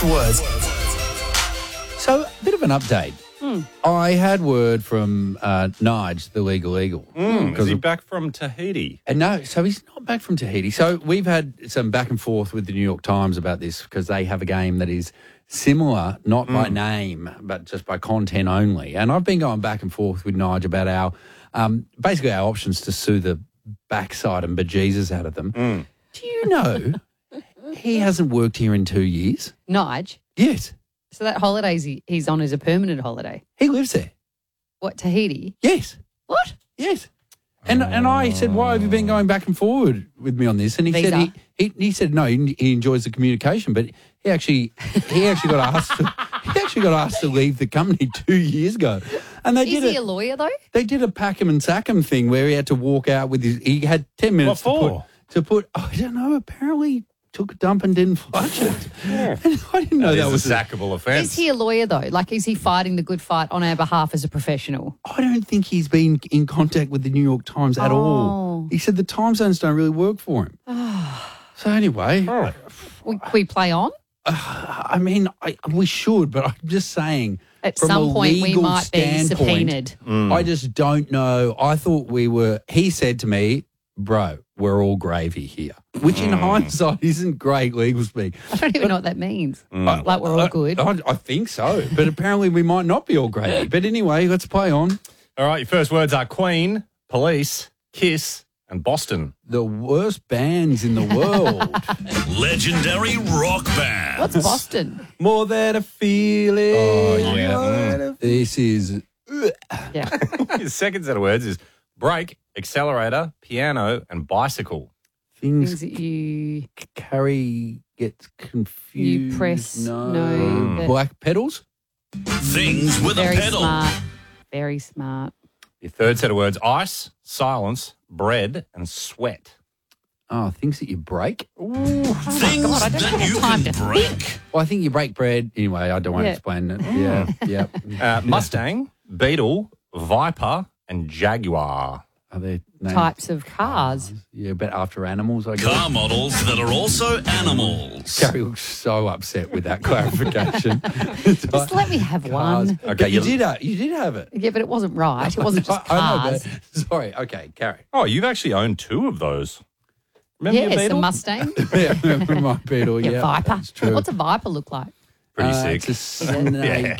Words. So, a bit of an update. I had word from Nige, the legal eagle. Is he back from Tahiti? And no, so he's not back from Tahiti. So we've had some back and forth with the New York Times about this because they have a game that is similar, not by name, but just by content only. And I've been going back and forth with Nige about basically our options to sue the backside and bejesus out of them. Do you know he hasn't worked here in 2 years? Nige. Yes. So that holiday he's on is a permanent holiday. He lives there. What, Tahiti? Yes. What? Yes. And I said, why have you been going back and forward with me on this? And he Visa. said he said no, he enjoys the communication, but he actually got asked to leave the company 2 years ago. And they Is he a lawyer though? They did a pack him and sack him thing where he had to walk out with he had 10 minutes What to put I don't know, apparently took a dump and didn't flush it. And I didn't know that was a sackable offence. Is he a lawyer though? Like, is he fighting the good fight on our behalf as a professional? I don't think he's been in contact with the New York Times at all. He said the time zones don't really work for him. So anyway, We play on? I mean, we should, but I'm just saying. At from some a point we legal might be standpoint, subpoenaed. I just don't know. I thought we were. He said to me, "Bro, we're all gravy here," which in hindsight isn't great legal speak. I don't even know what that means. Like we're all good. I think so, but apparently we might not be all gravy. But anyway, let's play on. All right, your first words are Queen, Police, Kiss, and Boston. The worst bands in the world. Legendary rock bands. What's Boston? More than a feeling. Oh, yeah. This is. Yeah. Your second set of words is brake, accelerator, piano, and bicycle. Things Things that you Carrie gets confused. press, no, but- Black pedals. Things with very a pedal. smart. Very smart. Your third set of words, ice, silence, bread, and sweat. Oh, things that you break. Things God, I don't that have you time can to break. Well, I think you break bread. Anyway, I don't want to Yeah. explain it. Yeah. Mustang, Beetle, Viper, and Jaguar. Are there names? Types of cars. Yeah, but after animals, I guess. Car models that are also animals. Carrie looks so upset with that clarification. Just let me have one. Okay, Okay, you you- did have it. Yeah, but it wasn't right. It wasn't just I know, cars. but- sorry. Okay, Carrie. Oh, you've actually owned two of those. Remember your Yes, a Beetle? Mustang. Yeah, I remember my beetle. Yeah, Yeah, Viper. that's true. What's a Viper look like? Pretty It's sick. a snake.